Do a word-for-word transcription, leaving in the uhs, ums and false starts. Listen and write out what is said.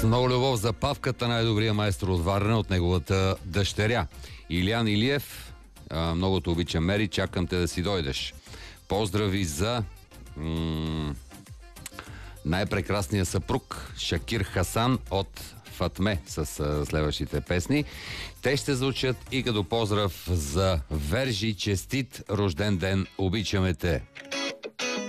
много любов за Павката, най-добрия майстор от Варна, от неговата дъщеря. Илян Илиев, а, много те обичам, Мери, чакам те да си дойдеш. Поздрави за м- най-прекрасния съпруг Шакир Хасан от Фатме с а, следващите песни. Те ще звучат и като поздрав за Вержи, честит рожден ден, обичаме те!